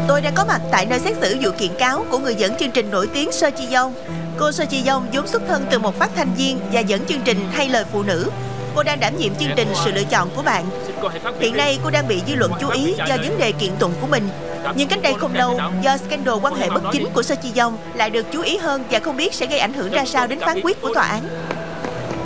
Tôi đang có mặt tại nơi xét xử vụ kiện cáo của người dẫn chương trình nổi tiếng Seo Ji Yong. Cô Seo Ji Yong vốn xuất thân từ một phát thanh viên và dẫn chương trình Thay lời phụ nữ. Cô đang đảm nhiệm chương trình Sự lựa chọn của bạn. Hiện nay cô đang bị dư luận chú ý do vấn đề kiện tụng của mình. Nhưng cách đây không lâu, do scandal quan hệ bất chính của Seo Ji Yong lại được chú ý hơn và không biết sẽ gây ảnh hưởng ra sao đến phán quyết của tòa án.